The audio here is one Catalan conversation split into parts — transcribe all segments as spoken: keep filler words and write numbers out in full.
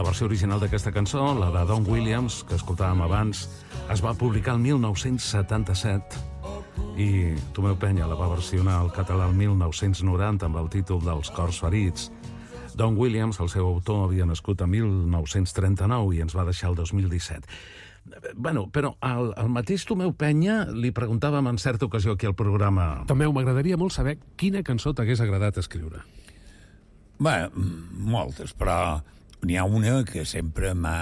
La versió original d'aquesta cançó, la de Don Williams, que escoltàvem abans, es va publicar el mil nou-cents setanta-set i Tomeu Penya la va versionar al català el mil nou-cents noranta amb el títol dels Cors Ferits. Don Williams, el seu autor, havia nascut a mil nou-cents trenta-nou i ens va deixar el dos mil disset. Bueno, però al, al mateix Tomeu Penya li preguntàvem en certa ocasió aquí al programa... Tomeu, m'agradaria molt saber quina cançó t'hagués agradat escriure. Bé, moltes, però n'hi ha una que sempre m'ha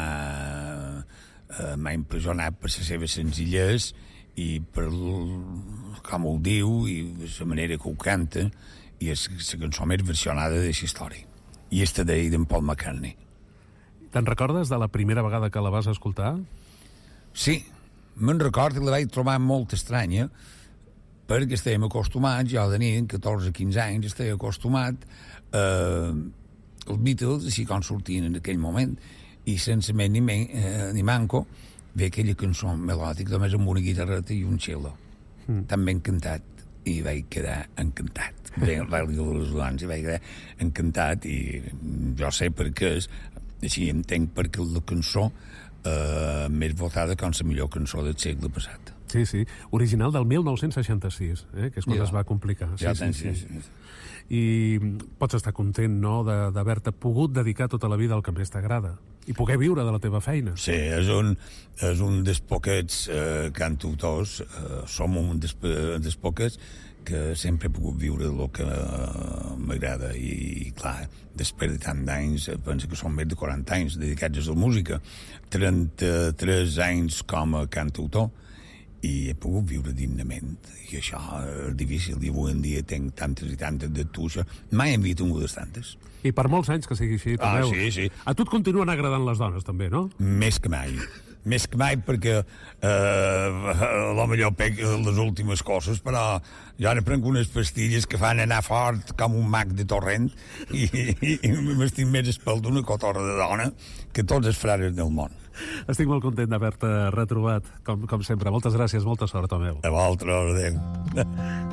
eh, m'ha impressionat per la seva senzillesa i per com ho diu i la manera que ho canta, i és la cançó més versionada de la història. I esta d'en Paul McCartney. Te'n recordes de la primera vegada que la vas escoltar? Sí, me'n recordo i la vaig trobar molt estranya, perquè estàvem acostumats, jo tenia catorze quinze anys, estava acostumat eh, els Beatles, així com sortien en aquell moment, i sense més ni, men, eh, ni manco, ve aquella cançó melòdica, només amb una guitarreta i un cello. Mm. Tan ben cantat, i vaig quedar encantat. Ve el Rally de les Duans, i vaig quedar encantat, i jo sé per què és, així entenc perquè la cançó Uh, més votada com la millor cançó del segle passat. Sí, sí, original del mil nou-cents seixanta-sis, eh? Que és quan ja es va complicar. Sí, ja sí, sí, sí. sí. I pots estar content, no?, d'haver-te pogut dedicar tota la vida al que més t'agrada i poder viure de la teva feina. Sí, és un, és un dels poquets eh, cantautors, eh, som un dels, dels poquets que sempre he pogut viure el que uh, m'agrada i, i clar, després de tant d'anys, penso que són més de quaranta anys dedicats a la música, trenta-tres anys com a cantautor, i he pogut viure dignament, i això és difícil, i avui en dia tenc tantes i tantes de tuixes, mai hem vist tingudes tantes. I per molts anys que sigui així, ah, Tomeu. sí, sí. A tu et continuen agradant les dones, també, no? Més que mai. Més que mai, perquè eh, a millor pec les últimes coses, però jo ara prenc unes pastilles que fan anar fort com un mag de torrent i, i, i m'estic més espel d'una cotorra de dona que tots els frares del món. Estic molt content d'haver-te retrobat, com, com sempre. Moltes gràcies, molta sort, Tomeu. A vosaltres, adéu.